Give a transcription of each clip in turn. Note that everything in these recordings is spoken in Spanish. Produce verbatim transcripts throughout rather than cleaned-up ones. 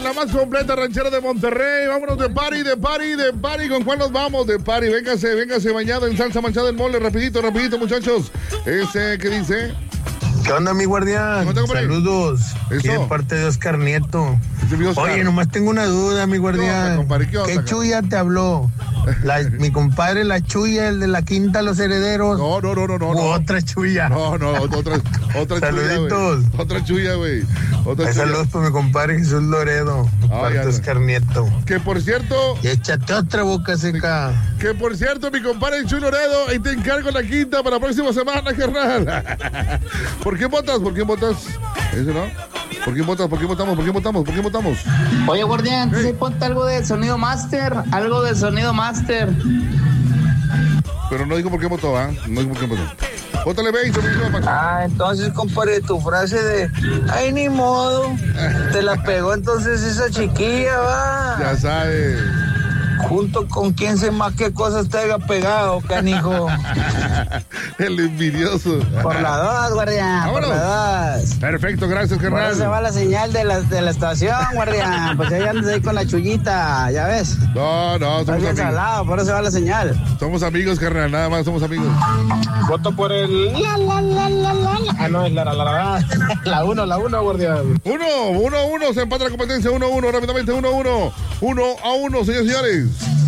la más completa ranchera de Monterrey. Vámonos de party, de party, de party. ¿Con cuál nos vamos? De party. Véngase, véngase bañado en salsa manchada en mole. Rapidito, rapidito, muchachos. Ese, ¿qué dice? ¿Qué onda, mi guardián? Saludos. Aquí de parte de Oscar Nieto. Oye, nomás tengo una duda, mi guardián. ¿Qué, ¿Qué chulla te habló? La, mi compadre, la chulla, el de la quinta Los Herederos. No, no, no, no, no. Otra chulla. No, no, otra, otra Saluditos. chulla, otra chulla, güey. Otra chulla. Saludos para mi compadre Jesús Loredo. Ah, parte de Oscar Nieto. Que por cierto. Y échate otra boca seca. Que por cierto, mi compadre Jesús Loredo, ahí te encargo la quinta para la próxima semana, carnal. ¿Por qué votas? ¿Por qué votas? ¿Eso no? ¿Por qué votas? ¿Por qué votamos? ¿Por qué votamos? ¿Por qué votamos? Oye, guardián, hey. ¿sí ponte algo del sonido master? Algo del sonido master. Pero no dijo por qué votó, ¿ah? ¿eh? No dijo por qué votó. Vótale, ve. Ah, entonces, compadre, tu frase de ay, ni modo, te la pegó entonces esa chiquilla, va. Ya sabes. Junto con quien sé más qué cosas te haya pegado, canijo. El envidioso. Por la dos, guardián. Vámonos. Por la dos. Perfecto, gracias, carnal. Por eso se va la señal de la, de la estación, guardián. Pues ahí andas ahí con la chullita, ya ves. No, no, somos amigos. Salado, por eso se va la señal. Somos amigos, carnal, nada más somos amigos. Voto por el la la la la la. Ah, no, es la la la la. La uno, la uno, guardián. Uno, uno, uno, se empata la competencia, uno, uno, rápidamente, uno, uno. Uno a uno, señores y señores.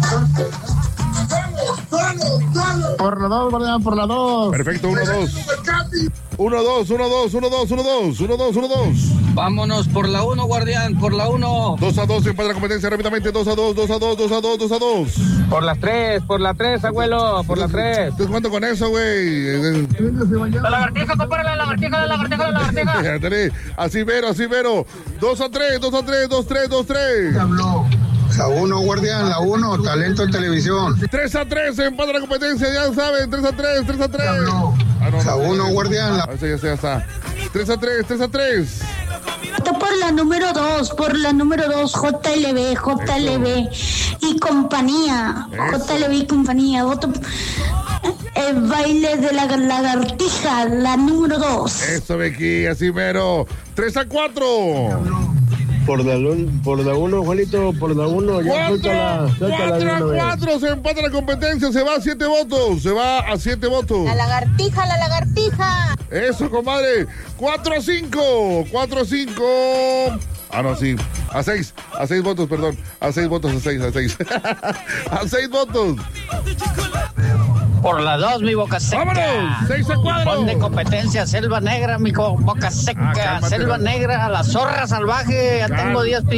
Por la dos, guardián, por la dos. Perfecto, uno, dos. Uno, dos, uno, dos, uno, dos, uno, dos, uno, dos, uno, dos. Vámonos por la uno, guardián, por la uno. Dos a dos, se empata la competencia rápidamente, dos a dos, dos a dos, dos a dos, dos a dos. Por las tres, por la tres, abuelo, por la tres. ¿Tú cuánto con eso, güey? La lagartija, compara la lagartija, la lagartija, la lagartija. Así vero, así vero. Dos a tres, dos a tres, dos, tres, dos, tres. La uno, guardián, la uno, talento en televisión. Tres a tres, se empata la competencia, ya saben, tres a tres, tres a tres. Ah, no, la no, uno, guardián. La... Ah, ya, ya está. tres a tres, tres a tres. Voto por la número dos, por la número dos, J L B, J L B y compañía. Eso. J L B y compañía. Voto el baile de la lagartija, la número dos. Eso, Becky, así mero. tres a cuatro. Por la, por la uno, Juanito, por la uno. Ya suéltala, suéltala cuatro a cuatro, se empata la competencia, se va a siete votos, se va a siete votos. La lagartija, la lagartija. Eso, comadre. cuatro a cinco, cuatro a cinco. Ah, no, sí. A seis, a seis votos, perdón. A seis votos, a seis, a seis. A seis votos. Por la dos, mi boca seca. ¡Vámonos! ¡Seis a cuatro! Pon de competencia, Selva Negra, mi boca seca. Ah, cálmate, Selva ¿no? Negra, la zorra salvaje. Ya Cal- tengo días